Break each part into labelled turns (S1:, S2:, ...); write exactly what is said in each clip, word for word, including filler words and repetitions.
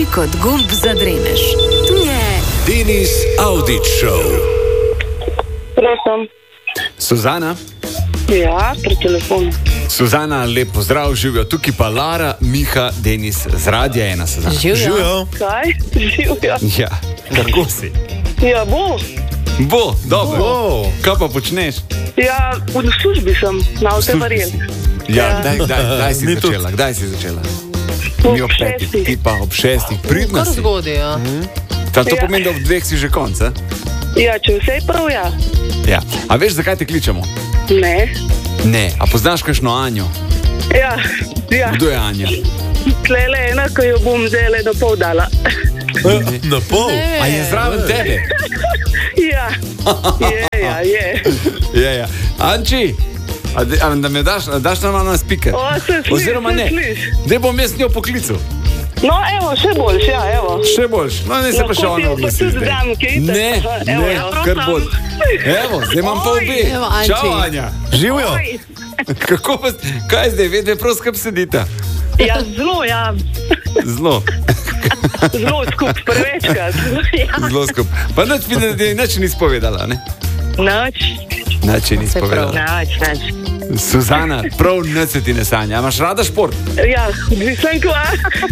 S1: kot gumb za dremež. Tu je
S2: Denis Audić Show.
S3: Prosim.
S4: Suzana?
S3: Ja, pri telefonu.
S4: Suzana, lep pozdrav, živijo tukaj pa Lara, Miha, Denis z Radia ena. Suzana.
S5: Živijo.
S3: Kaj? Živjo.
S4: Ja, kako si?
S3: Ja, bo.
S4: Bo, dobro.
S5: Bo.
S4: Kaj pa počneš?
S3: Ja, v službi sem, na vse
S4: Službi
S3: verjel.
S4: si. Ja,
S3: Ja.
S4: Kdaj, kdaj, kdaj si
S5: Mi
S4: začela? Kdaj si začela?
S3: Ob
S4: Mi ob petih,
S3: šestih.
S4: ti pa ob šestih. Pridna
S6: Kar
S4: si.
S6: zgodaj, ja.
S4: Ta, to
S3: Ja.
S4: pomeni, da ob dveh si že konc, eh?
S3: Ja, če vse je prav, ja.
S4: Ja. A veš, zakaj te kličemo?
S3: Ne.
S4: Ne. A poznaš kakšno Anjo?
S3: Ja, ja.
S4: Kdo je Anja?
S3: Tlele ena, ko jo bom zdaj do pol dala.
S5: Na pol?
S4: A je zraven tebe?
S3: Ja, je, ja, je.
S4: Ja, ja. Anči, a, de, a da me daš, a daš nam na speaker?
S3: O, se sliš,
S4: Oziroma
S3: se
S4: ne.
S3: sliš.
S4: Zdaj bom jaz njo poklical.
S3: No, evo, še boljš, ja, evo.
S4: Še boljš. No, ne se pa še
S3: Lahko ti
S4: ona
S3: jo pa
S4: oglasi
S3: tudi
S4: zdaj.
S3: dam, kaj itak,
S4: Ne,
S3: pa, evo,
S4: ne,
S3: ja,
S4: kar
S3: prosim.
S4: bolj. Evo, zdaj imam pa obe.
S6: Evo, Anči.
S4: Čau, Anja.
S5: Živijo.
S3: Oj,
S4: Kako pa, kaj zdaj, vedve prav skup sedita?
S3: ja, zelo, ja,
S4: Zelo,
S3: zelo skup, prevečkrat. Ja.
S4: zelo skup. Pa nič mi ne, nič nisi povedala, ne?
S3: Noč,
S4: Nič nisi
S6: Se prav.
S4: povedala.
S3: noč, noč.
S4: Suzana, prav nič se ti ne sanja. A imaš rada šport?
S3: Ja, odvisen kva.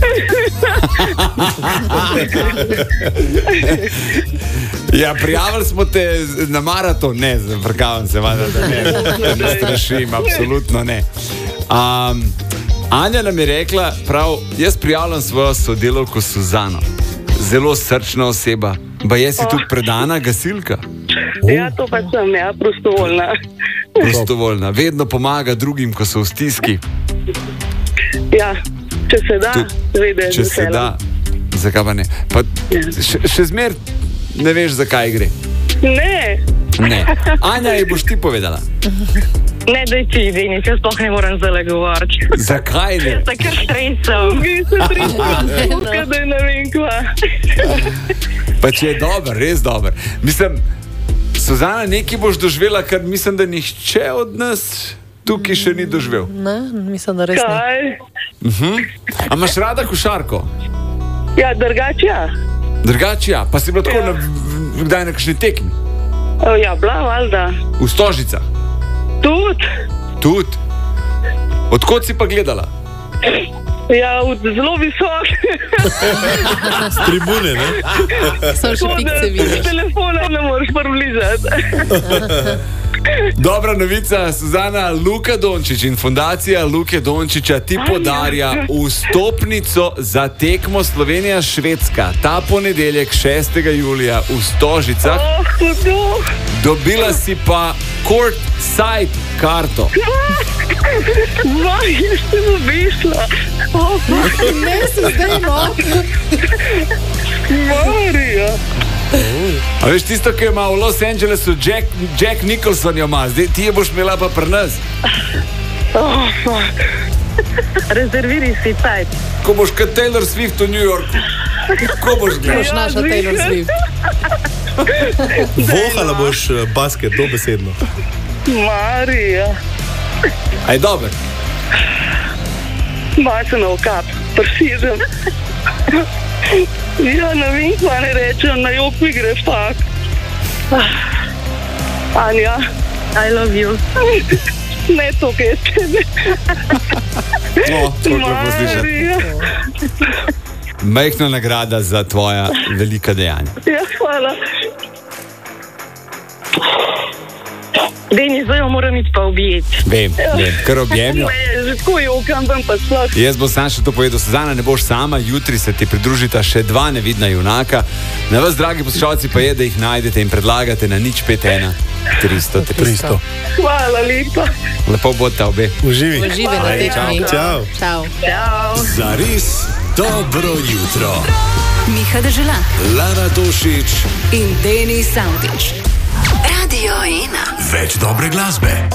S4: Ja, prijavili smo te na maraton, ne, zavrkavam se, vada, da ne, da ne strašim, absolutno ne. Um, Anja nam je rekla, prav, jaz prijavljam svojo sodelavko Suzano. Zelo srčna oseba, pa je si tudi predana gasilka,
S3: Ja, to pa sem, ja, prostovoljna.
S4: prostovoljna, vedno pomaga drugim, ko so v stiski,
S3: Ja, če se da,
S4: Tudi,
S3: vede,
S4: če se da, zakaj pa ne. Pa še, še zmer ne veš, zakaj gre.
S3: Ne,
S4: Ne. Anja, ji boš ti povedala.
S7: Ne, da ti, Denis, jaz sploh ne morem zdaj govoriti.
S4: Zakaj ne?
S7: Se kar stresam.
S3: vi se tričete, da ne vem kva.
S4: Pa če je dober, res dober. Mislim, Suzana, nekaj boš doživela, kar mislim, da nihče od nas tukaj še ni doživel.
S6: Ne, mislim, da res ne.
S3: Kaj?
S4: A imaš rada košarko?
S3: Ja, drugače ja.
S4: Drugače ja, pa si bila tako
S3: Ja.
S4: na, v- kdaj na kakšni tekmi?
S3: O, ja, bila, valjda.
S4: V Stožicah?
S3: Tudi.
S4: Tudi. Odkot si pa gledala?
S3: Ja, od zelo visok.
S5: Z tribune, ne?
S6: Samo še pikce vidiš.
S3: Telefona ne moreš približati.
S4: Dobra novica, Suzana, Luka Dončić in fundacija Luke Dončića ti podarja vstopnico za tekmo Slovenija-Švedska. Ta ponedeljek šestega julija v Stožicah.
S3: Oh, hudo.
S4: Dobila si pa court side karto.
S3: Vaj, jaz sem obišla. Oh,
S6: Ne, se zdaj no.
S3: Marija.
S4: A veš tisto, ki jo ima v Los Angelesu Jack, Jack Nicholson jo ima, zdaj ti jo boš imela pa pri nas.
S3: Oh, fuck.
S7: Rezerviraj si cajt.
S4: Ko boš kot Taylor Swift v New Yorku. Ko boš gledal.
S6: Boš naša Taylor Swift.
S5: Vohala boš eh, basket, dobesedno.
S3: Marija.
S4: Aj dober.
S3: Majce na okap, prsižem. Ja, ne vem, kva ne rečem, na jok mi gre fak. Anja,
S7: I love you.
S3: ne to, kaj je tebe.
S4: No, to je lepo slišati.
S3: Marija.
S4: Majhna nagrada za tvoja velika dejanja.
S3: Ja, hvala.
S7: Denis, zdaj jo moram iti pa objeti.
S4: Vem, vem, kar objemjo.
S3: Ne, že tako jokam, vem pa sploh.
S4: Jaz bom sam še to povedal, Suzana, ne boš sama, jutri se ti pridružita še dva nevidna junaka. Na vas, dragi poslušalci, pa je, da jih najdete in predlagate na nič pet ena tristo tristo.
S3: Hvala lepa.
S4: Lepo boste obe.
S5: Uživi.
S6: Uživi na tekmi.
S5: Čau.
S6: Čau.
S2: Zares dobro jutro.
S1: Miha Deželak
S2: Lara Tošić,
S1: in Denis Audić. Radio ena.
S2: več dobre glasbe.